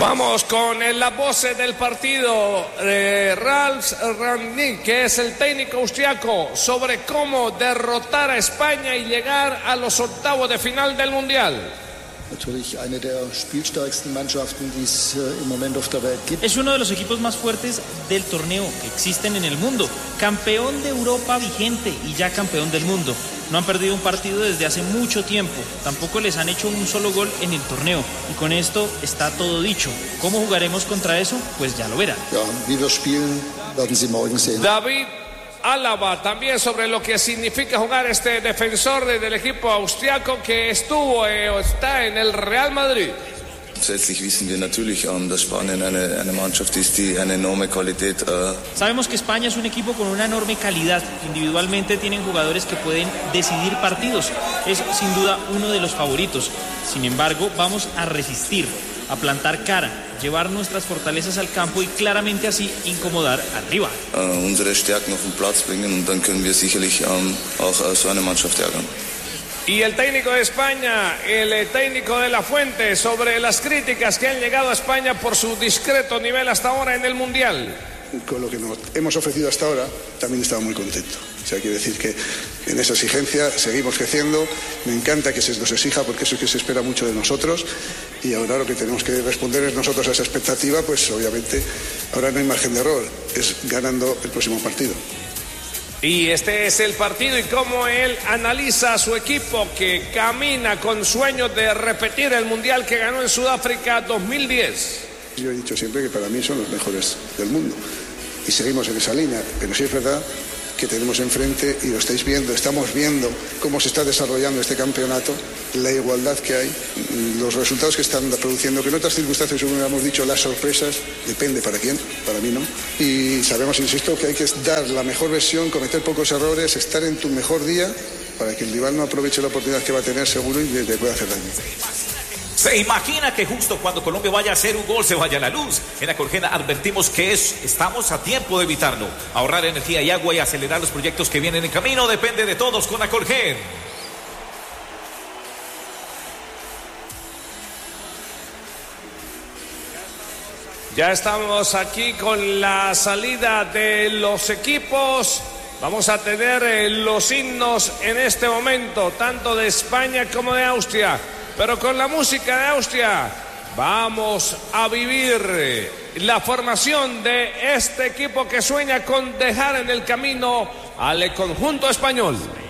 Vamos con las voces del partido de Ralf Rangnick, que es el técnico austriaco, sobre cómo derrotar a España y llegar a los octavos de final del Mundial. Es uno de los equipos más fuertes del torneo que existen en el mundo. Campeón de Europa vigente y ya campeón del mundo. No han perdido un partido desde hace mucho tiempo. Tampoco les han hecho un solo gol en el torneo. Y con esto está todo dicho. ¿Cómo jugaremos contra eso? Pues ya lo verán. David Alaba también sobre lo que significa jugar este defensor del equipo austriaco que está en el Real Madrid. Sabemos que España es un equipo con una enorme calidad. Individualmente tienen jugadores que pueden decidir partidos. Es sin duda uno de los favoritos. Sin embargo, vamos a resistir, a plantar cara, llevar nuestras fortalezas al campo y claramente así incomodar al rival. Unsere Stärken auf den Platz bringen und dann können wir sicherlich auch so eine Mannschaft ärgern. Y el técnico de España, el técnico de La Fuente, sobre las críticas que han llegado a España por su discreto nivel hasta ahora en el Mundial. Con lo que nos hemos ofrecido hasta ahora, también estaba muy contento. O sea, quiere decir que en esa exigencia seguimos creciendo. Me encanta que se nos exija porque eso es que se espera mucho de nosotros. Y ahora lo que tenemos que responder es nosotros a esa expectativa, pues obviamente ahora no hay margen de error, es ganando el próximo partido. Y este es el partido y cómo él analiza a su equipo que camina con sueños de repetir el Mundial que ganó en Sudáfrica 2010. Yo he dicho siempre que para mí son los mejores del mundo y seguimos en esa línea, pero sí es verdad que tenemos enfrente, y lo estáis viendo, estamos viendo cómo se está desarrollando este campeonato, la igualdad que hay, los resultados que están produciendo, que en otras circunstancias, como hemos dicho, las sorpresas, depende para quién, para mí no. Y sabemos, insisto, que hay que dar la mejor versión, cometer pocos errores, estar en tu mejor día, para que el rival no aproveche la oportunidad que va a tener seguro y te pueda hacer daño. ¿Se imagina que justo cuando Colombia vaya a hacer un gol se vaya la luz? En Acolgen advertimos que estamos a tiempo de evitarlo. Ahorrar energía y agua y acelerar los proyectos que vienen en camino depende de todos con Acolgen. Ya estamos aquí con la salida de los equipos. Vamos a tener los himnos en este momento, tanto de España como de Austria. Pero con la música de Austria vamos a vivir la formación de este equipo que sueña con dejar en el camino al conjunto español.